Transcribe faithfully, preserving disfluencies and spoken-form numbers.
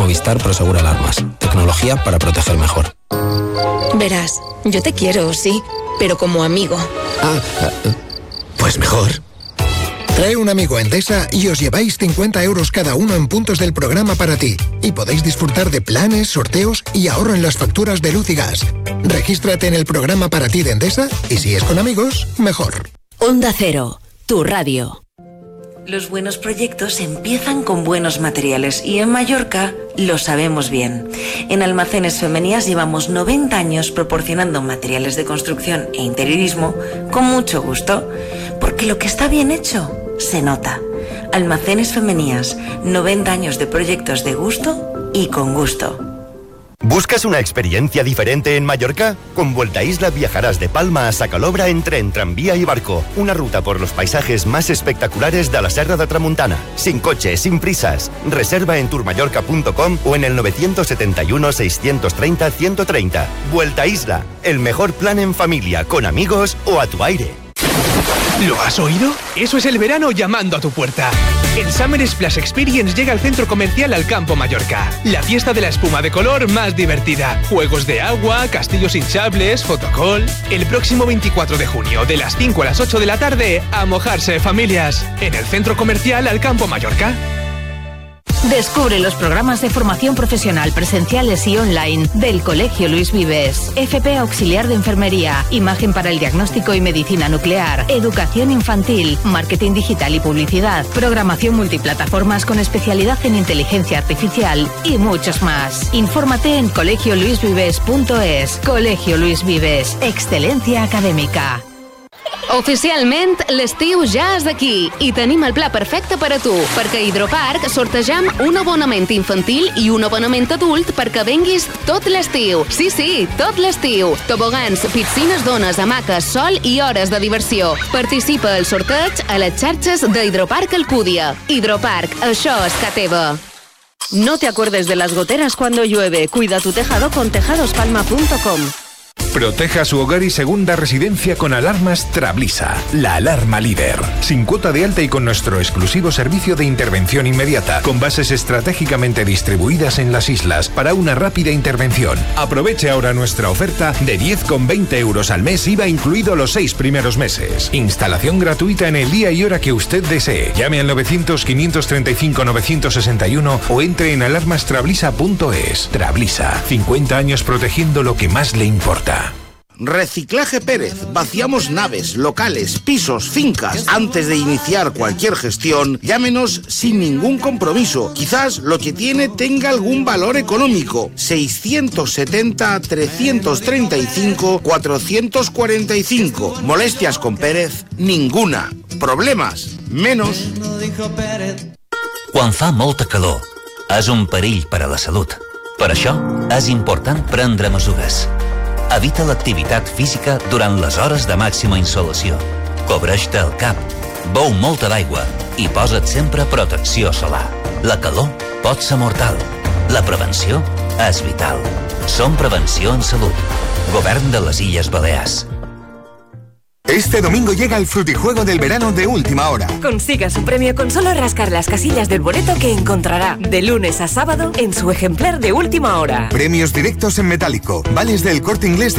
Movistar Prosegur Alarmas. Tecnología para proteger mejor. Verás, yo te quiero, sí, pero como amigo. Ah, pues mejor. Trae un amigo a Endesa y os lleváis cincuenta euros cada uno en puntos del programa para ti. Y podéis disfrutar de planes, sorteos y ahorro en las facturas de luz y gas. Regístrate en el programa para ti de Endesa y si es con amigos, mejor. Onda Cero, tu radio. Los buenos proyectos empiezan con buenos materiales y en Mallorca lo sabemos bien. En Almacenes Femenías llevamos noventa años proporcionando materiales de construcción e interiorismo con mucho gusto, porque lo que está bien hecho se nota. Almacenes Femenías, noventa años de proyectos de gusto y con gusto. ¿Buscas una experiencia diferente en Mallorca? Con Vuelta Isla viajarás de Palma a Sacalobra en tren, tranvía y barco. Una ruta por los paisajes más espectaculares de la Serra de Tramuntana. Sin coche, sin prisas. Reserva en tourmallorca punto com o en el nueve siete uno, seis tres cero, uno tres cero. Vuelta Isla, el mejor plan en familia, con amigos o a tu aire. ¿Lo has oído? Eso es el verano llamando a tu puerta. El Summer Splash Experience llega al centro comercial Alcampo Mallorca. La fiesta de la espuma de color más divertida. Juegos de agua, castillos hinchables, fotocall. El próximo veinticuatro de junio, de las cinco a las ocho de la tarde, a mojarse familias. En el centro comercial Alcampo Mallorca. Descubre los programas de formación profesional presenciales y online del Colegio Luis Vives. F P Auxiliar de Enfermería, Imagen para el Diagnóstico y Medicina Nuclear, Educación Infantil, Marketing Digital y Publicidad, Programación Multiplataformas con especialidad en Inteligencia Artificial y muchos más. Infórmate en colegio luis vives punto es. Colegio Luis Vives, excelencia acadèmica. Oficialment, l'estiu ja és aquí i tenim el pla perfecte per a tu, perquè a Hidroparc sortegem un abonament infantil i un abonament adult perquè venguis tot l'estiu. Sí, sí, tot l'estiu. Tobogans, piscines d'ones, hamaques, sol i hores de diversió. Participa al sorteig a les xarxes d'Hidroparc Alcúdia. Hidroparc, això és ca teva. No te acuerdes de las goteras cuando llueve. Cuida tu tejado con tejados palma punto com. Proteja su hogar y segunda residencia con alarmas Trablisa, la alarma líder. Sin cuota de alta y con nuestro exclusivo servicio de intervención inmediata, con bases estratégicamente distribuidas en las islas para una rápida intervención. Aproveche ahora nuestra oferta de diez con veinte euros al mes, I V A incluido los seis primeros meses. Instalación gratuita en el día y hora que usted desee. Llame al novecientos, quinientos treinta y cinco, novecientos sesenta y uno o entre en alarmas trablisa punto es. Trablisa, cincuenta años protegiendo lo que más le importa. Reciclaje Pérez. Vaciamos naves, locales, pisos, fincas. Antes de iniciar cualquier gestión, llámenos sin ningún compromiso. Quizás lo que tiene tenga algún valor económico. seiscientos setenta, trescientos treinta y cinco, cuatrocientos cuarenta y cinco. Molestias con Pérez, ninguna. Problemes, menos. Quan fa molta calor, és un perill per a la salut. Per això, és important prendre mesures. Evita l'activitat física durant les hores de màxima insolació. Cobreix-te el cap, beu molta d'aigua i posa't sempre protecció solar. La calor pot ser mortal. La prevenció és vital. Som Prevenció en Salut. Govern de les Illes Balears. Este domingo llega el frutijuego del verano de última hora. Consiga su premio con solo rascar las casillas del boleto que encontrará de lunes a sábado en su ejemplar de última hora. Premios directos en metálico, vales del Corte Inglés